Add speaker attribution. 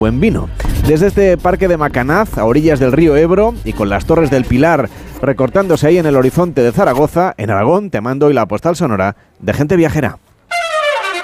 Speaker 1: buen vino. Desde este parque de Macanaz, a orillas del río Ebro y con las Torres del Pilar recortándose ahí en el horizonte de Zaragoza, en Aragón, te mando hoy la postal sonora de Gente Viajera.